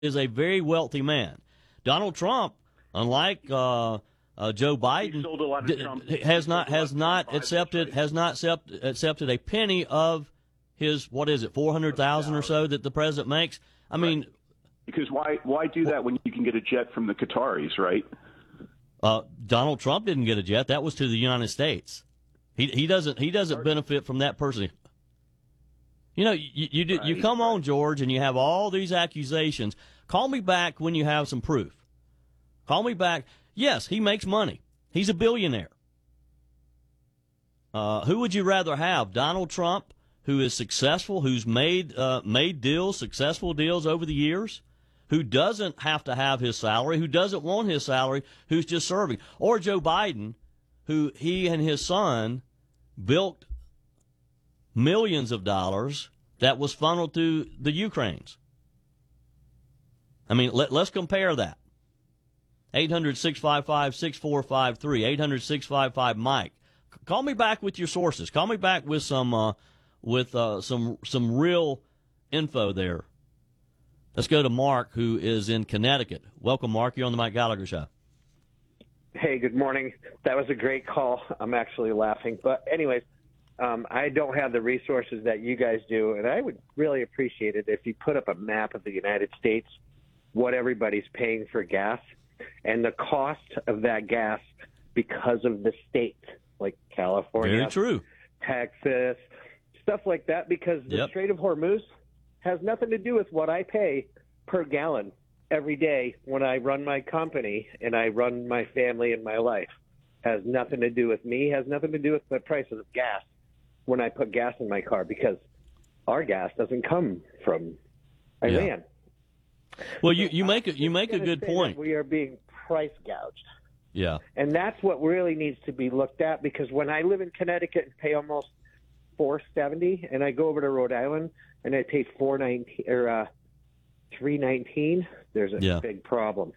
is a very wealthy man. Donald Trump, unlike Joe Biden, sold a lot of Trump. has not accepted a penny of his, what is it, 400,000 or so that the president makes. I mean, because why do that when you can get a jet from the Qataris, right? Donald Trump didn't get a jet. That was to the United States. He doesn't benefit from that personally. You know, you come on, George, and you have all these accusations. Call me back when you have some proof. Call me back. Yes, he makes money. He's a billionaire. Who would you rather have? Donald Trump, who is successful, who's made deals, successful deals over the years, who doesn't have to have his salary, who doesn't want his salary, who's just serving, or Joe Biden, who he and his son built millions of dollars that was funneled to the Ukrainians. I mean, let's compare that. 800-655-6453, 800-655-MIKE. Call me back with your sources. Call me back with some real info there. Let's go to Mark, who is in Connecticut. Welcome, Mark. You're on the Mike Gallagher Show. Hey, good morning. That was a great call. I'm actually laughing. But anyways, I don't have the resources that you guys do, and I would really appreciate it if you put up a map of the United States, what everybody's paying for gas, and the cost of that gas because of the state, like California, Very true. Texas, stuff like that, because the Strait of Hormuz has nothing to do with what I pay per gallon every day when I run my company and I run my family and my life. Has nothing to do with me, has nothing to do with the price of gas when I put gas in my car, because our gas doesn't come from Iran. Yeah. Well, you make a good point. We are being price gouged. Yeah. And that's what really needs to be looked at, because when I live in Connecticut and pay almost $4.70, and I go over to Rhode Island and I pay $4.19 or $3.19, there's a big problem.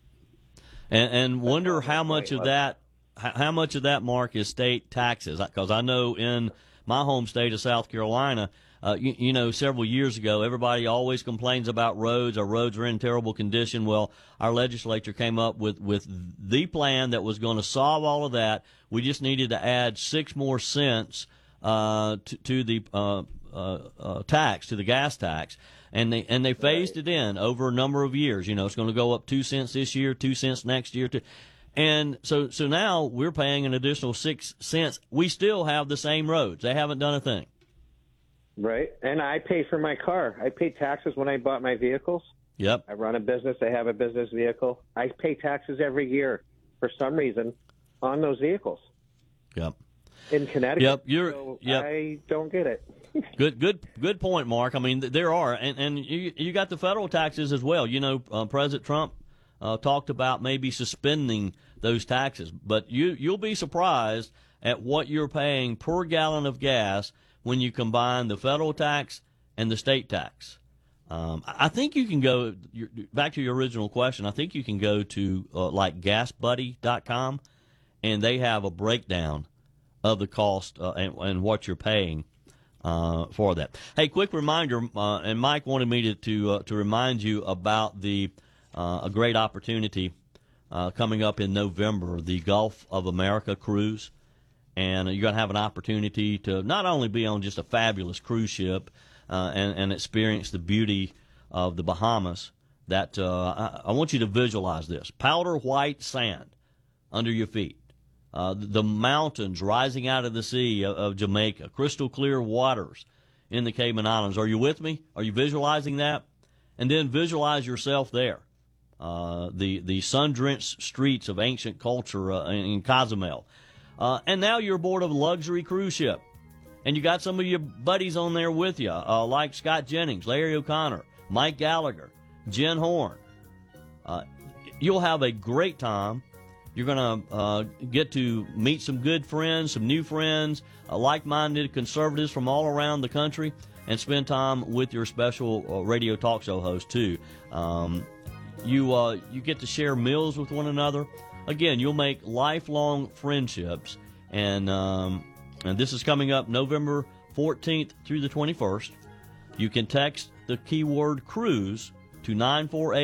And wonder how much of that, Mark, is state taxes? Because I know in my home state of South Carolina, you know, several years ago, everybody always complains about roads. Our roads are in terrible condition. Well, our legislature came up with the plan that was going to solve all of that. We just needed to add 6 more cents to the tax, to the gas tax, and they phased it in over a number of years. You know, it's going to go up 2 cents this year, 2 cents next year, and so now we're paying an additional 6 cents. We still have the same roads. They haven't done a thing. Right, and I pay for my car. I pay taxes when I bought my vehicles. Yep. I run a business. I have a business vehicle. I pay taxes every year for some reason on those vehicles. Yep. In Connecticut. Yep. I don't get it. Good point, Mark. I mean, there are, and you got the federal taxes as well. You know, President Trump talked about maybe suspending those taxes, but you'll be surprised at what you're paying per gallon of gas when you combine the federal tax and the state tax. I think you can go back to your original question. I think you can go to like GasBuddy.com, and they have a breakdown of the cost and what you're paying for that. Hey, quick reminder, and Mike wanted me to remind you about a great opportunity coming up in November, the Gulf of America cruise. And you're going to have an opportunity to not only be on just a fabulous cruise ship and experience the beauty of the Bahamas, that I want you to visualize this. Powder white sand under your feet. The mountains rising out of the sea of Jamaica. Crystal clear waters in the Cayman Islands. Are you with me? Are you visualizing that? And then visualize yourself there. The sun-drenched streets of ancient culture in Cozumel. And now you're aboard of a luxury cruise ship. And you got some of your buddies on there with you, like Scott Jennings, Larry O'Connor, Mike Gallagher, Jen Horn. You'll have a great time. You're going to get to meet some good friends, some new friends, like-minded conservatives from all around the country, and spend time with your special radio talk show host, too. You get to share meals with one another. Again, you'll make lifelong friendships, and this is coming up November 14th through the 21st. You can text the keyword cruise to 948